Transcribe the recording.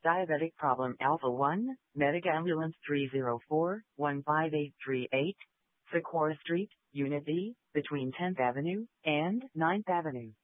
Diabetic Problem Alpha 1, Medic Ambulance 304-15838, Sikora Street, Unit D, between 10th Avenue and 9th Avenue.